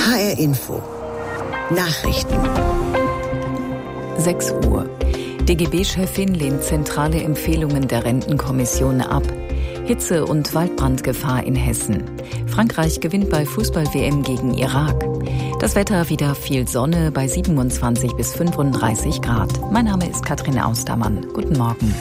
HR Info. Nachrichten. 6 Uhr. DGB-Chefin lehnt zentrale Empfehlungen der Rentenkommission ab. Hitze- und Waldbrandgefahr in Hessen. Frankreich gewinnt bei Fußball-WM gegen Irak. Das Wetter wieder viel Sonne bei 27 bis 35 Grad. Mein Name ist Katrin Austermann. Guten Morgen.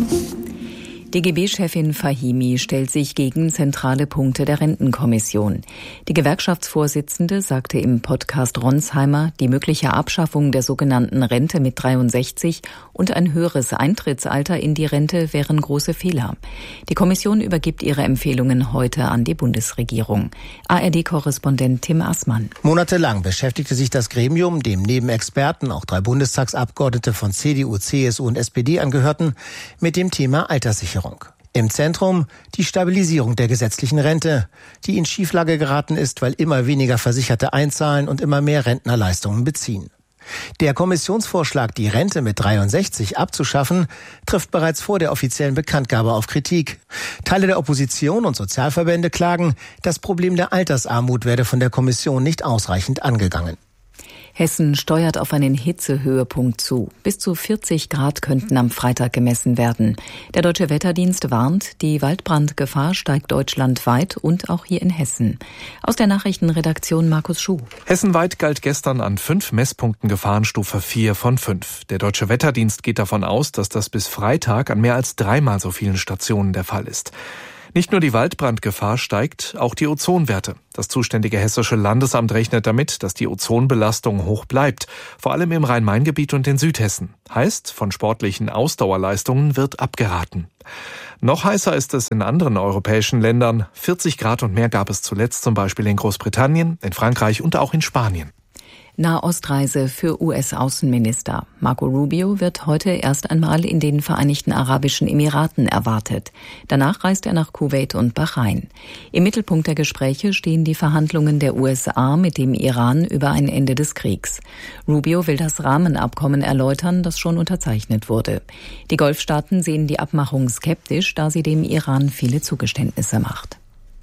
DGB-Chefin Fahimi stellt sich gegen zentrale Punkte der Rentenkommission. Die Gewerkschaftsvorsitzende sagte im Podcast Ronsheimer, die mögliche Abschaffung der sogenannten Rente mit 63 und ein höheres Eintrittsalter in die Rente wären große Fehler. Die Kommission übergibt ihre Empfehlungen heute an die Bundesregierung. ARD-Korrespondent Tim Assmann. Monatelang beschäftigte sich das Gremium, dem neben Experten auch 3 Bundestagsabgeordnete von CDU, CSU und SPD angehörten, mit dem Thema Alterssicherung. Im Zentrum die Stabilisierung der gesetzlichen Rente, die in Schieflage geraten ist, weil immer weniger Versicherte einzahlen und immer mehr Rentner Leistungen beziehen. Der Kommissionsvorschlag, die Rente mit 63 abzuschaffen, trifft bereits vor der offiziellen Bekanntgabe auf Kritik. Teile der Opposition und Sozialverbände klagen, das Problem der Altersarmut werde von der Kommission nicht ausreichend angegangen. Hessen steuert auf einen Hitzehöhepunkt zu. Bis zu 40 Grad könnten am Freitag gemessen werden. Der Deutsche Wetterdienst warnt, die Waldbrandgefahr steigt deutschlandweit und auch hier in Hessen. Aus der Nachrichtenredaktion Markus Schuh. Hessenweit galt gestern an 5 Messpunkten Gefahrenstufe 4 von 5. Der Deutsche Wetterdienst geht davon aus, dass das bis Freitag an mehr als 3-mal so vielen Stationen der Fall ist. Nicht nur die Waldbrandgefahr steigt, auch die Ozonwerte. Das zuständige Hessische Landesamt rechnet damit, dass die Ozonbelastung hoch bleibt, vor allem im Rhein-Main-Gebiet und in Südhessen. Heißt, von sportlichen Ausdauerleistungen wird abgeraten. Noch heißer ist es in anderen europäischen Ländern. 40 Grad und mehr gab es zuletzt zum Beispiel in Großbritannien, in Frankreich und auch in Spanien. Nahostreise für US-Außenminister. Marco Rubio wird heute erst einmal in den Vereinigten Arabischen Emiraten erwartet. Danach reist er nach Kuwait und Bahrain. Im Mittelpunkt der Gespräche stehen die Verhandlungen der USA mit dem Iran über ein Ende des Kriegs. Rubio will das Rahmenabkommen erläutern, das schon unterzeichnet wurde. Die Golfstaaten sehen die Abmachung skeptisch, da sie dem Iran viele Zugeständnisse macht.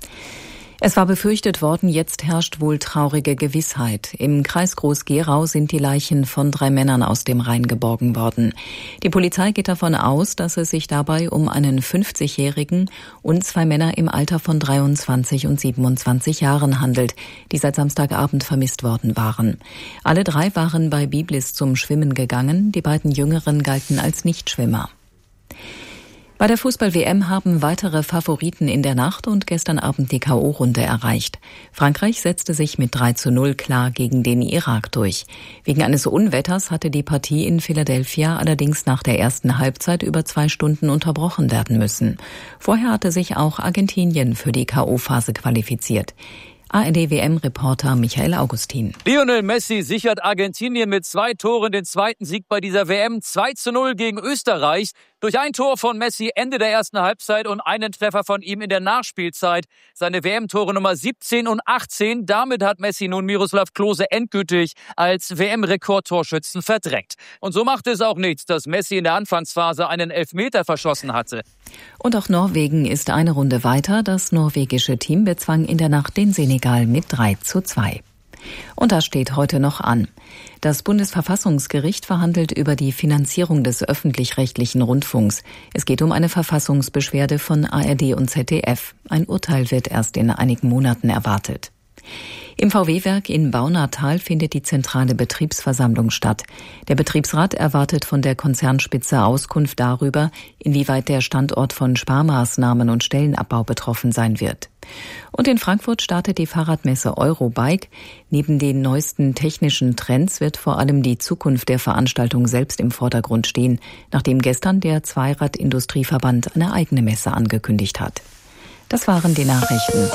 Es war befürchtet worden, jetzt herrscht wohl traurige Gewissheit. Im Kreis Groß-Gerau sind die Leichen von 3 Männern aus dem Rhein geborgen worden. Die Polizei geht davon aus, dass es sich dabei um einen 50-Jährigen und 2 Männer im Alter von 23 und 27 Jahren handelt, die seit Samstagabend vermisst worden waren. Alle 3 waren bei Biblis zum Schwimmen gegangen, die beiden Jüngeren galten als Nichtschwimmer. Bei der Fußball-WM haben weitere Favoriten in der Nacht und gestern Abend die K.O.-Runde erreicht. Frankreich setzte sich mit 3:0 klar gegen den Irak durch. Wegen eines Unwetters hatte die Partie in Philadelphia allerdings nach der ersten Halbzeit über 2 Stunden unterbrochen werden müssen. Vorher hatte sich auch Argentinien für die K.O.-Phase qualifiziert. ARD-WM-Reporter Michael Augustin. Lionel Messi sichert Argentinien mit 2 Toren den zweiten Sieg bei dieser WM. 2:0 gegen Österreich. Durch ein Tor von Messi Ende der ersten Halbzeit und einen Treffer von ihm in der Nachspielzeit. Seine WM-Tore Nummer 17 und 18. Damit hat Messi nun Miroslav Klose endgültig als WM-Rekordtorschützen verdrängt. Und so machte es auch nichts, dass Messi in der Anfangsphase einen Elfmeter verschossen hatte. Und auch Norwegen ist eine Runde weiter. Das norwegische Team bezwang in der Nacht den Senegal mit 3:2. Und das steht heute noch an. Das Bundesverfassungsgericht verhandelt über die Finanzierung des öffentlich-rechtlichen Rundfunks. Es geht um eine Verfassungsbeschwerde von ARD und ZDF. Ein Urteil wird erst in einigen Monaten erwartet. Im VW-Werk in Baunatal findet die zentrale Betriebsversammlung statt. Der Betriebsrat erwartet von der Konzernspitze Auskunft darüber, inwieweit der Standort von Sparmaßnahmen und Stellenabbau betroffen sein wird. Und in Frankfurt startet die Fahrradmesse Eurobike. Neben den neuesten technischen Trends wird vor allem die Zukunft der Veranstaltung selbst im Vordergrund stehen, nachdem gestern der Zweirad-Industrieverband eine eigene Messe angekündigt hat. Das waren die Nachrichten.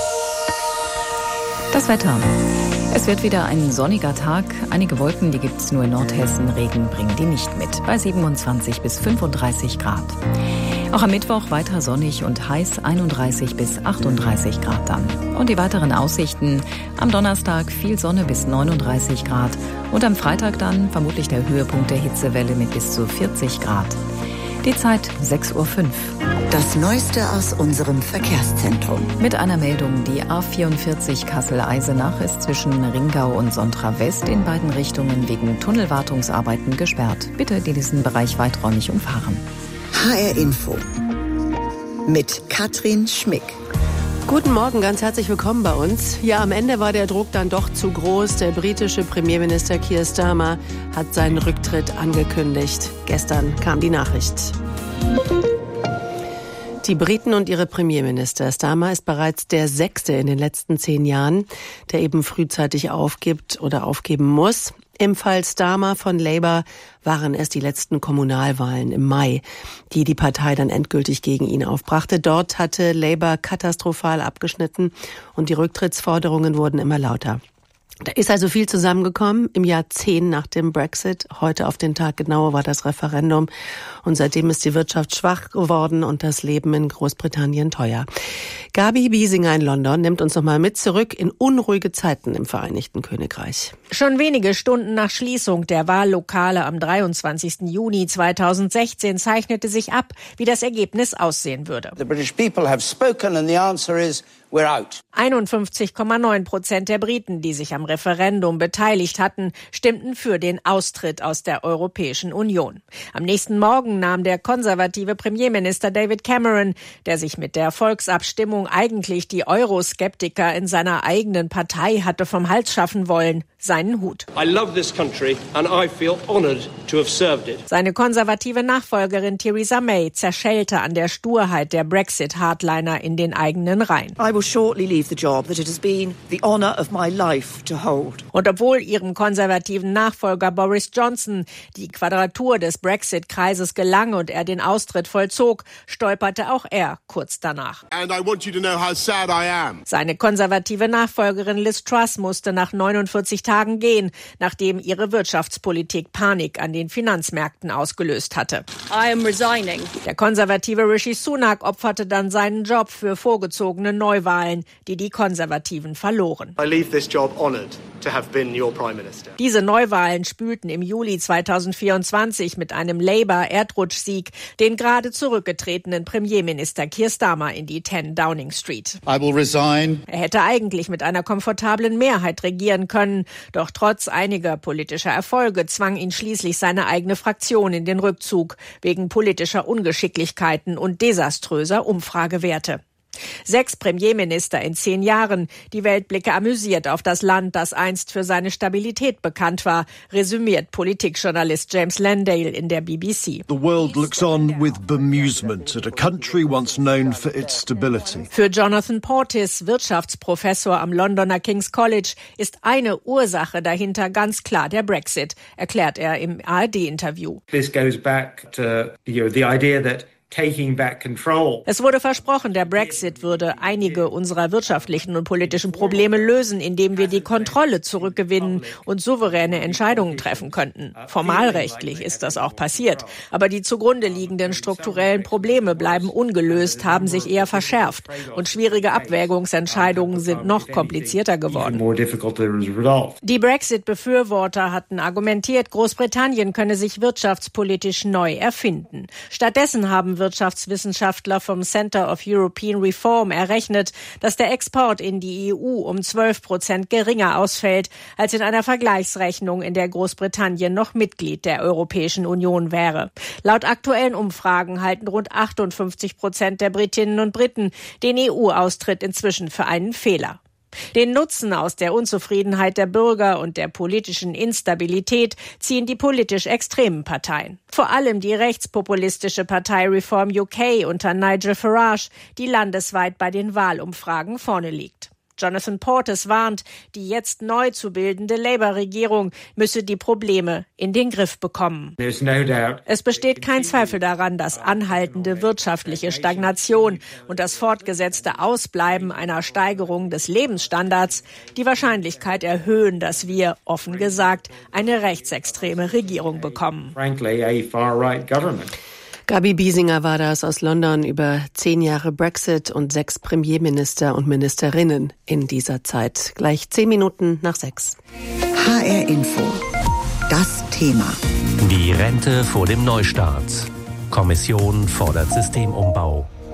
Das Wetter. Es wird wieder ein sonniger Tag. Einige Wolken, die gibt's nur in Nordhessen. Regen bringen die nicht mit. Bei 27 bis 35 Grad. Auch am Mittwoch weiter sonnig und heiß, 31 bis 38 Grad dann. Und die weiteren Aussichten: am Donnerstag viel Sonne bis 39 Grad. Und am Freitag dann vermutlich der Höhepunkt der Hitzewelle mit bis zu 40 Grad. Die Zeit 6:05 Uhr. Das Neueste aus unserem Verkehrszentrum. Mit einer Meldung, die A44 Kassel-Eisenach ist zwischen Ringau und Sontra West in beiden Richtungen wegen Tunnelwartungsarbeiten gesperrt. Bitte diesen Bereich weiträumig umfahren. HR Info mit Katrin Schmick. Guten Morgen, ganz herzlich willkommen bei uns. Ja, am Ende war der Druck dann doch zu groß. Der britische Premierminister Keir Starmer hat seinen Rücktritt angekündigt. Gestern kam die Nachricht. Die Briten und ihre Premierminister. Starmer ist bereits der 6. in den letzten 10 Jahren, der eben frühzeitig aufgibt oder aufgeben muss. Im Fall Starmer von Labour waren es die letzten Kommunalwahlen im Mai, die die Partei dann endgültig gegen ihn aufbrachte. Dort hatte Labour katastrophal abgeschnitten und die Rücktrittsforderungen wurden immer lauter. Da ist also viel zusammengekommen im Jahr 10 nach dem Brexit. Heute auf den Tag genau war das Referendum. Und seitdem ist die Wirtschaft schwach geworden und das Leben in Großbritannien teuer. Gabi Biesinger in London nimmt uns nochmal mit zurück in unruhige Zeiten im Vereinigten Königreich. Schon wenige Stunden nach Schließung der Wahllokale am 23. Juni 2016 zeichnete sich ab, wie das Ergebnis aussehen würde. The British people have spoken and the answer is we're out. 51,9% der Briten, die sich am Referendum beteiligt hatten, stimmten für den Austritt aus der Europäischen Union. Am nächsten Morgen nahm der konservative Premierminister David Cameron, der sich mit der Volksabstimmung eigentlich die Euroskeptiker in seiner eigenen Partei hatte vom Hals schaffen wollen, seinen Hut. I love this country and I feel honored to have served it. Seine konservative Nachfolgerin Theresa May zerschellte an der Sturheit der Brexit-Hardliner in den eigenen Reihen. I will shortly leave the job that it has been the honor of my life to hold. Und obwohl ihrem konservativen Nachfolger Boris Johnson die Quadratur des Brexit-Kreises gelang und er den Austritt vollzog, stolperte auch er kurz danach. And I want you to know how sad I am. Seine konservative Nachfolgerin Liz Truss musste nach 49 Tagen gehen, nachdem ihre Wirtschaftspolitik Panik an den Finanzmärkten ausgelöst hatte. I am resigning. Der konservative Rishi Sunak opferte dann seinen Job für vorgezogene Neuwahlen, die die Konservativen verloren. I leave this job honored to have been your Prime Minister. Diese Neuwahlen spülten im Juli 2024 mit einem Labour-Erdrutschsieg den gerade zurückgetretenen Premierminister Keir Starmer in die 10 Downing Street. I will resign. Er hätte eigentlich mit einer komfortablen Mehrheit regieren können, doch trotz einiger politischer Erfolge zwang ihn schließlich seine eigene Fraktion in den Rückzug wegen politischer Ungeschicklichkeiten und desaströser Umfragewerte. 6 Premierminister in 10 Jahren. Die Welt blicke amüsiert auf das Land, das einst für seine Stabilität bekannt war, resümiert Politikjournalist James Landale in der BBC. The world looks on with bemusement at a country once known for its stability. Für Jonathan Portis, Wirtschaftsprofessor am Londoner King's College, ist eine Ursache dahinter ganz klar der Brexit, erklärt er im ARD-Interview. This goes back to the idea that taking back control. Es wurde versprochen, der Brexit würde einige unserer wirtschaftlichen und politischen Probleme lösen, indem wir die Kontrolle zurückgewinnen und souveräne Entscheidungen treffen könnten. Formalrechtlich ist das auch passiert. Aber die zugrunde liegenden strukturellen Probleme bleiben ungelöst, haben sich eher verschärft. Und schwierige Abwägungsentscheidungen sind noch komplizierter geworden. Die Brexit-Befürworter hatten argumentiert, Großbritannien könne sich wirtschaftspolitisch neu erfinden. Stattdessen haben Wirtschaftswissenschaftler vom Center of European Reform errechnet, dass der Export in die EU um 12% geringer ausfällt, als in einer Vergleichsrechnung, in der Großbritannien noch Mitglied der Europäischen Union wäre. Laut aktuellen Umfragen halten rund 58% der Britinnen und Briten den EU-Austritt inzwischen für einen Fehler. Den Nutzen aus der Unzufriedenheit der Bürger und der politischen Instabilität ziehen die politisch extremen Parteien. Vor allem die rechtspopulistische Partei Reform UK unter Nigel Farage, die landesweit bei den Wahlumfragen vorne liegt. Jonathan Portis warnt, die jetzt neu zu bildende Labour-Regierung müsse die Probleme in den Griff bekommen. Es besteht kein Zweifel daran, dass anhaltende wirtschaftliche Stagnation und das fortgesetzte Ausbleiben einer Steigerung des Lebensstandards die Wahrscheinlichkeit erhöhen, dass wir, offen gesagt, eine rechtsextreme Regierung bekommen. Gabi Biesinger war das aus London über 10 Jahre Brexit und 6 Premierminister und Ministerinnen in dieser Zeit. Gleich 10 Minuten nach 6. HR Info. Das Thema. Die Rente vor dem Neustart. Kommission fordert Systemumbau.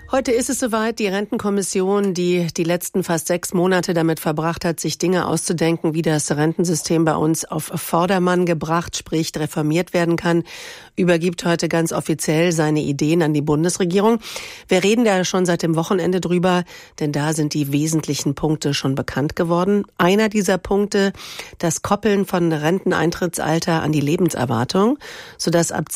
Heute ist es soweit, die Rentenkommission, die letzten fast 6 Monate damit verbracht hat, sich Dinge auszudenken, wie das Rentensystem bei uns auf Vordermann gebracht, sprich reformiert werden kann, übergibt heute ganz offiziell seine Ideen an die Bundesregierung. Wir reden da schon seit dem Wochenende drüber, denn da sind die wesentlichen Punkte schon bekannt geworden. Einer dieser Punkte, das Koppeln von Renteneintrittsalter an die Lebenserwartung, sodass ab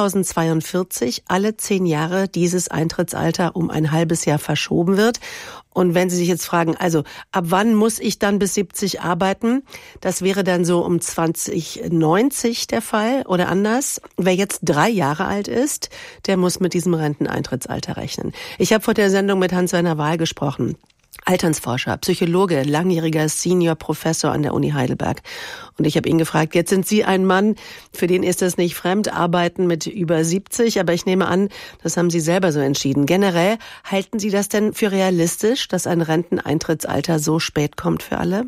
2042 alle 10 Jahre dieses Eintrittsalter um ein halbes Jahr verschoben wird. Und wenn Sie sich jetzt fragen, also ab wann muss ich dann bis 70 arbeiten? Das wäre dann so um 2090 der Fall oder anders. Wer jetzt 3 Jahre alt ist, der muss mit diesem Renteneintrittsalter rechnen. Ich habe vor der Sendung mit Hans-Werner Wahl gesprochen. Alternsforscher, Psychologe, langjähriger Senior-Professor an der Uni Heidelberg. Und ich habe ihn gefragt, jetzt sind Sie ein Mann, für den ist das nicht fremd, arbeiten mit über 70, aber ich nehme an, das haben Sie selber so entschieden. Generell, halten Sie das denn für realistisch, dass ein Renteneintrittsalter so spät kommt für alle?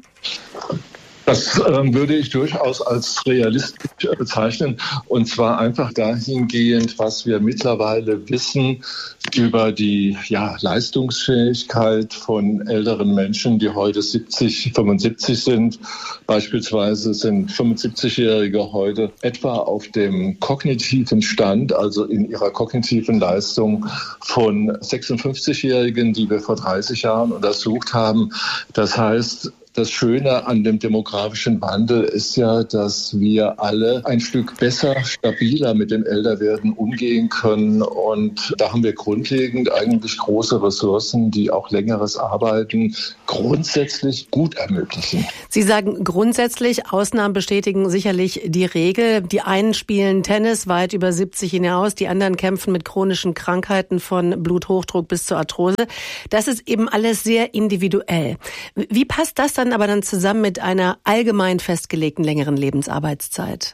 Das würde ich durchaus als realistisch bezeichnen, und zwar einfach dahingehend, was wir mittlerweile wissen über die Leistungsfähigkeit von älteren Menschen, die heute 70, 75 sind. Beispielsweise sind 75-Jährige heute etwa auf dem kognitiven Stand, also in ihrer kognitiven Leistung von 56-Jährigen, die wir vor 30 Jahren untersucht haben. Das heißt, das Schöne an dem demografischen Wandel ist ja, dass wir alle ein Stück besser, stabiler mit dem Älterwerden umgehen können. Und da haben wir grundlegend eigentlich große Ressourcen, die auch längeres Arbeiten grundsätzlich gut ermöglichen. Sie sagen grundsätzlich, Ausnahmen bestätigen sicherlich die Regel. Die einen spielen Tennis weit über 70 hinaus, die anderen kämpfen mit chronischen Krankheiten von Bluthochdruck bis zur Arthrose. Das ist eben alles sehr individuell. Wie passt das dann aber zusammen mit einer allgemein festgelegten längeren Lebensarbeitszeit?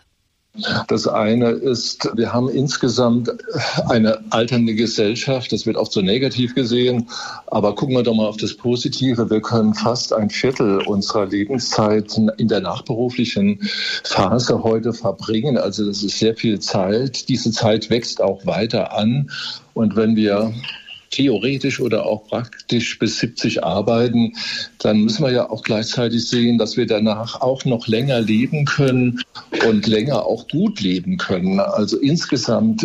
Das eine ist, wir haben insgesamt eine alternde Gesellschaft. Das wird oft so negativ gesehen. Aber gucken wir doch mal auf das Positive. Wir können fast ein Viertel unserer Lebenszeit in der nachberuflichen Phase heute verbringen. Also das ist sehr viel Zeit. Diese Zeit wächst auch weiter an. Und wenn wir theoretisch oder auch praktisch bis 70 arbeiten, dann müssen wir ja auch gleichzeitig sehen, dass wir danach auch noch länger leben können und länger auch gut leben können. Also insgesamt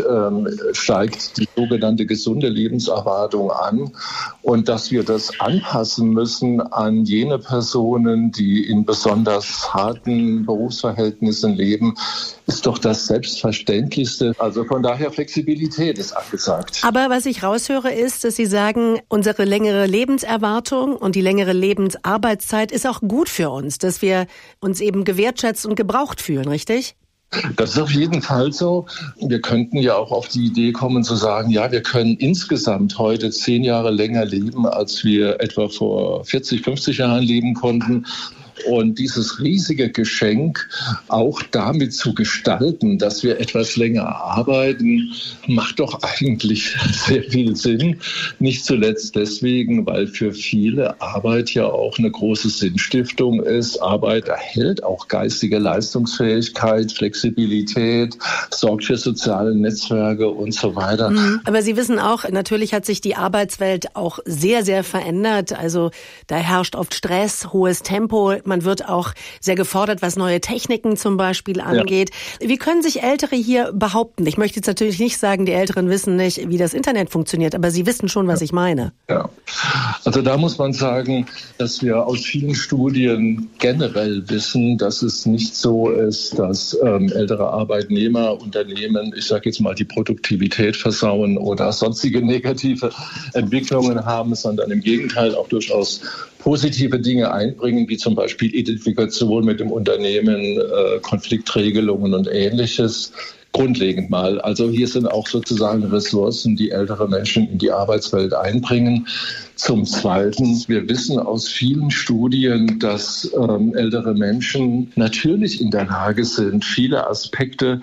steigt die sogenannte gesunde Lebenserwartung an, und dass wir das anpassen müssen an jene Personen, die in besonders harten Berufsverhältnissen leben, ist doch das Selbstverständlichste. Also von daher Flexibilität ist angesagt. Aber was ich raushöre ist, dass Sie sagen, unsere längere Lebenserwartung und die längere Lebensarbeitszeit ist auch gut für uns, dass wir uns eben gewertschätzt und gebraucht fühlen, richtig? Das ist auf jeden Fall so. Wir könnten ja auch auf die Idee kommen zu sagen, ja, wir können insgesamt heute 10 Jahre länger leben, als wir etwa vor 40, 50 Jahren leben konnten. Und dieses riesige Geschenk auch damit zu gestalten, dass wir etwas länger arbeiten, macht doch eigentlich sehr viel Sinn. Nicht zuletzt deswegen, weil für viele Arbeit ja auch eine große Sinnstiftung ist. Arbeit erhält auch geistige Leistungsfähigkeit, Flexibilität, sorgt für soziale Netzwerke und so weiter. Aber Sie wissen auch, natürlich hat sich die Arbeitswelt auch sehr, sehr verändert. Also da herrscht oft Stress, hohes Tempo. Man wird auch sehr gefordert, was neue Techniken zum Beispiel angeht. Ja. Wie können sich Ältere hier behaupten? Ich möchte jetzt natürlich nicht sagen, die Älteren wissen nicht, wie das Internet funktioniert, aber Sie wissen schon, was ich meine. Ja, also da muss man sagen, dass wir aus vielen Studien generell wissen, dass es nicht so ist, dass ältere Arbeitnehmer Unternehmen, ich sage jetzt mal, die Produktivität versauen oder sonstige negative Entwicklungen haben, sondern im Gegenteil auch durchaus positive Dinge einbringen, wie zum Beispiel Identifikation mit dem Unternehmen, Konfliktregelungen und Ähnliches. Grundlegend mal. Also hier sind auch sozusagen Ressourcen, die ältere Menschen in die Arbeitswelt einbringen. Zum Zweiten, wir wissen aus vielen Studien, dass ältere Menschen natürlich in der Lage sind, viele Aspekte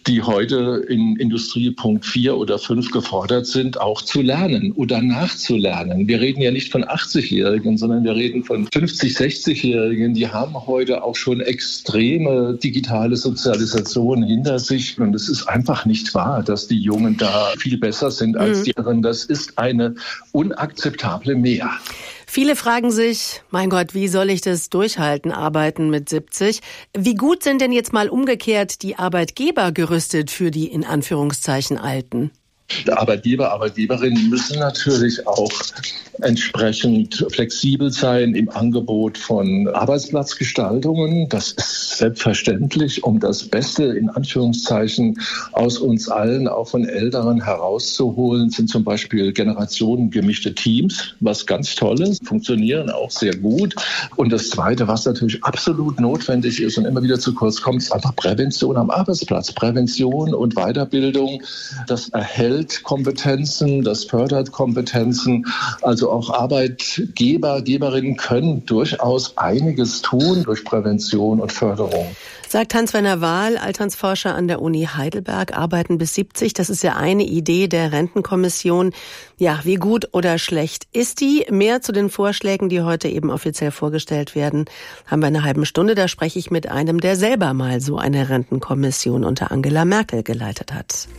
die heute in Industriepunkt 4 oder 5 gefordert sind, auch zu lernen oder nachzulernen. Wir reden ja nicht von 80-Jährigen, sondern wir reden von 50-, 60-Jährigen. Die haben heute auch schon extreme digitale Sozialisation hinter sich. Und es ist einfach nicht wahr, dass die Jungen da viel besser sind als die anderen. Das ist eine unakzeptable Mehr. Viele fragen sich, mein Gott, wie soll ich das durchhalten, arbeiten mit 70? Wie gut sind denn jetzt mal umgekehrt die Arbeitgeber gerüstet für die in Anführungszeichen Alten? Arbeitgeber, Arbeitgeberinnen müssen natürlich auch entsprechend flexibel sein im Angebot von Arbeitsplatzgestaltungen. Das ist selbstverständlich, um das Beste in Anführungszeichen aus uns allen, auch von Älteren herauszuholen, sind zum Beispiel generationengemischte Teams, was ganz toll ist, funktionieren auch sehr gut. Und das Zweite, was natürlich absolut notwendig ist und immer wieder zu kurz kommt, ist einfach Prävention am Arbeitsplatz. Prävention und Weiterbildung, das erhält Kompetenzen, das fördert Kompetenzen. Also auch Arbeitgeber, Geberinnen können durchaus einiges tun durch Prävention und Förderung. Sagt Hans-Werner Wahl, Alternsforscher an der Uni Heidelberg, arbeiten bis 70. Das ist ja eine Idee der Rentenkommission. Ja, wie gut oder schlecht ist die? Mehr zu den Vorschlägen, die heute eben offiziell vorgestellt werden, haben wir in einer halben Stunde. Da spreche ich mit einem, der selber mal so eine Rentenkommission unter Angela Merkel geleitet hat.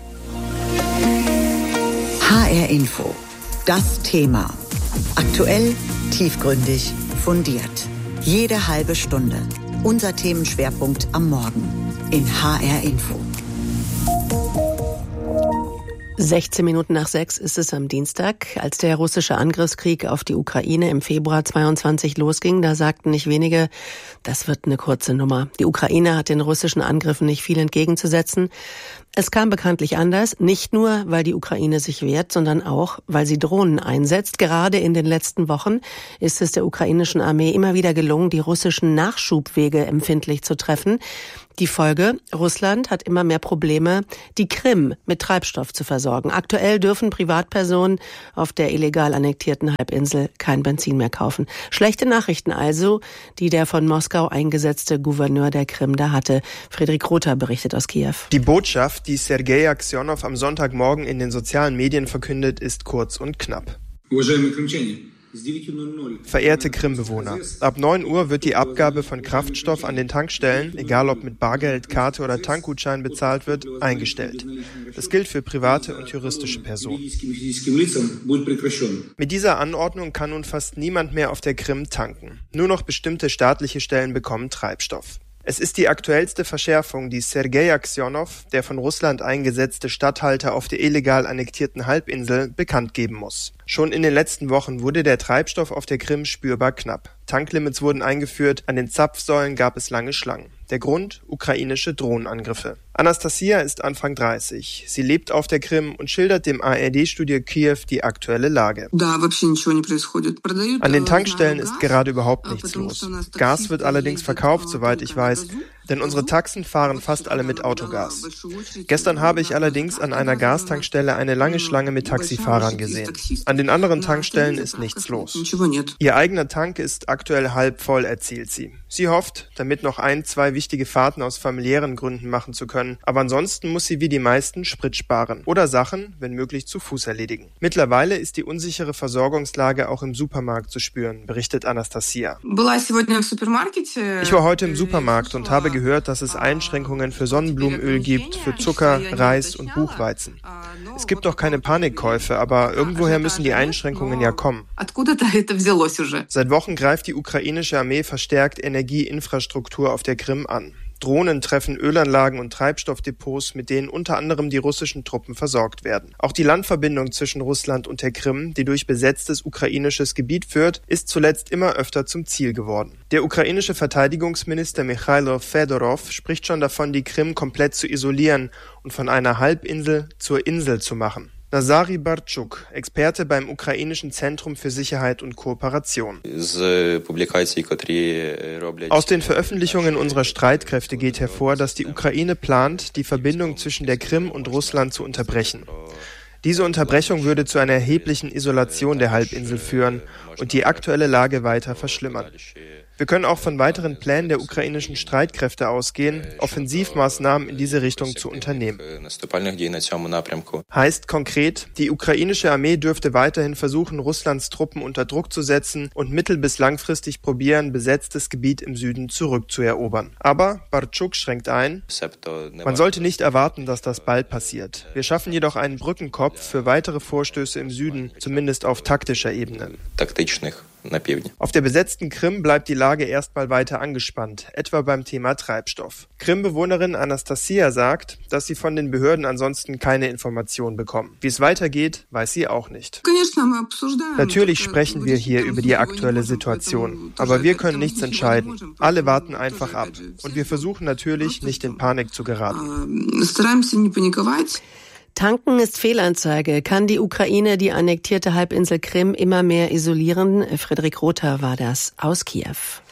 HR Info. Das Thema. Aktuell, tiefgründig, fundiert. Jede halbe Stunde. Unser Themenschwerpunkt am Morgen in HR Info. 16 Minuten nach 6 ist es am Dienstag, als der russische Angriffskrieg auf die Ukraine im Februar 22 losging. Da sagten nicht wenige, das wird eine kurze Nummer. Die Ukraine hat den russischen Angriffen nicht viel entgegenzusetzen. Es kam bekanntlich anders, nicht nur, weil die Ukraine sich wehrt, sondern auch, weil sie Drohnen einsetzt. Gerade in den letzten Wochen ist es der ukrainischen Armee immer wieder gelungen, die russischen Nachschubwege empfindlich zu treffen. Die Folge: Russland hat immer mehr Probleme, die Krim mit Treibstoff zu versorgen. Aktuell dürfen Privatpersonen auf der illegal annektierten Halbinsel kein Benzin mehr kaufen. Schlechte Nachrichten also, die der von Moskau eingesetzte Gouverneur der Krim da hatte. Friedrich Rother berichtet aus Kiew. Die Botschaft, die Sergei Aksionow am Sonntagmorgen in den sozialen Medien verkündet, ist kurz und knapp. Verehrte Krimbewohner, ab 9 Uhr wird die Abgabe von Kraftstoff an den Tankstellen, egal ob mit Bargeld, Karte oder Tankgutschein bezahlt wird, eingestellt. Das gilt für private und juristische Personen. Mit dieser Anordnung kann nun fast niemand mehr auf der Krim tanken. Nur noch bestimmte staatliche Stellen bekommen Treibstoff. Es ist die aktuellste Verschärfung, die Sergei Aksionow, der von Russland eingesetzte Statthalter auf der illegal annektierten Halbinsel, bekannt geben muss. Schon in den letzten Wochen wurde der Treibstoff auf der Krim spürbar knapp. Tanklimits wurden eingeführt, an den Zapfsäulen gab es lange Schlangen. Der Grund: ukrainische Drohnenangriffe. Anastasia ist Anfang 30. Sie lebt auf der Krim und schildert dem ARD-Studio Kiew die aktuelle Lage. An den Tankstellen ist gerade überhaupt nichts los. Gas wird allerdings verkauft, soweit ich weiß, denn unsere Taxen fahren fast alle mit Autogas. Gestern habe ich allerdings an einer Gastankstelle eine lange Schlange mit Taxifahrern gesehen. An den anderen Tankstellen ist nichts los. Ihr eigener Tank ist aktuell halb voll, erzählt sie. Sie hofft, damit noch 1-2 wichtige Fahrten aus familiären Gründen machen zu können. Aber ansonsten muss sie wie die meisten Sprit sparen oder Sachen, wenn möglich, zu Fuß erledigen. Mittlerweile ist die unsichere Versorgungslage auch im Supermarkt zu spüren, berichtet Anastasia. Ich war heute im Supermarkt und habe gehört, dass es Einschränkungen für Sonnenblumenöl gibt, für Zucker, Reis und Buchweizen. Es gibt doch keine Panikkäufe, aber irgendwoher müssen die Einschränkungen ja kommen. Seit Wochen greift die ukrainische Armee verstärkt Energieinfrastruktur auf der Krim an. Drohnen treffen Ölanlagen und Treibstoffdepots, mit denen unter anderem die russischen Truppen versorgt werden. Auch die Landverbindung zwischen Russland und der Krim, die durch besetztes ukrainisches Gebiet führt, ist zuletzt immer öfter zum Ziel geworden. Der ukrainische Verteidigungsminister Michailo Fedorov spricht schon davon, die Krim komplett zu isolieren und von einer Halbinsel zur Insel zu machen. Nazari Bartschuk, Experte beim ukrainischen Zentrum für Sicherheit und Kooperation. Aus den Veröffentlichungen unserer Streitkräfte geht hervor, dass die Ukraine plant, die Verbindung zwischen der Krim und Russland zu unterbrechen. Diese Unterbrechung würde zu einer erheblichen Isolation der Halbinsel führen und die aktuelle Lage weiter verschlimmern. Wir können auch von weiteren Plänen der ukrainischen Streitkräfte ausgehen, Offensivmaßnahmen in diese Richtung zu unternehmen. Heißt konkret, die ukrainische Armee dürfte weiterhin versuchen, Russlands Truppen unter Druck zu setzen und mittel- bis langfristig probieren, besetztes Gebiet im Süden zurückzuerobern. Aber Bartschuk schränkt ein, man sollte nicht erwarten, dass das bald passiert. Wir schaffen jedoch einen Brückenkopf für weitere Vorstöße im Süden, zumindest auf taktischer Ebene. Auf der besetzten Krim bleibt die Lage erstmal weiter angespannt, etwa beim Thema Treibstoff. Krim-Bewohnerin Anastasia sagt, dass sie von den Behörden ansonsten keine Informationen bekommen. Wie es weitergeht, weiß sie auch nicht. Natürlich sprechen wir hier über die aktuelle Situation, aber wir können nichts entscheiden. Alle warten einfach ab. Und wir versuchen natürlich, nicht in Panik zu geraten. Tanken ist Fehlanzeige. Kann die Ukraine die annektierte Halbinsel Krim immer mehr isolieren? Frederik Rother war das aus Kiew.